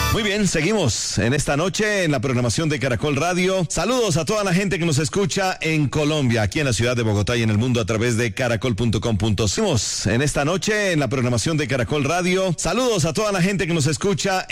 Muy bien, seguimos en esta noche en la programación de Caracol Radio. Saludos a toda la gente que nos escucha en Colombia, aquí en la ciudad de Bogotá y en el mundo a través de caracol.com. Seguimos en esta noche en la programación de Caracol Radio. Saludos a toda la gente que nos escucha